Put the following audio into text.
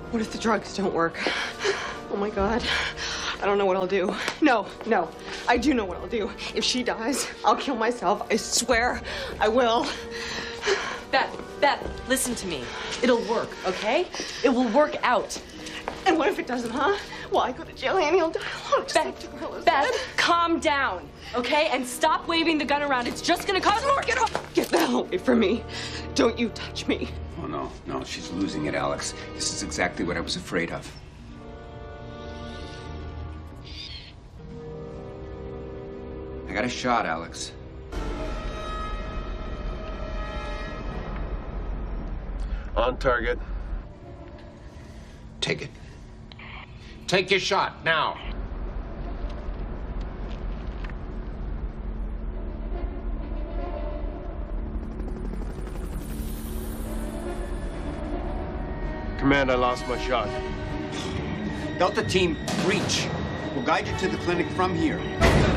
What if the drugs don't work? Oh my God. I don't know what I'll do. No. I do know what I'll do. If she dies, I'll kill myself. I swear I will. Beth, listen to me. It'll work, okay? It will work out. And what if it doesn't, huh? Well, I go to jail, Annie will die alone. Beth, calm down, okay? And stop waving the gun around. It's just gonna cause more. Get off! Get the hell away from me. Don't you touch me. Oh, no, she's losing it, Alex. This is exactly what I was afraid of. I got a shot, Alex. On target. Take it. Take your shot, now. Command, I lost my shot. Delta team, breach. We'll guide you to the clinic from here.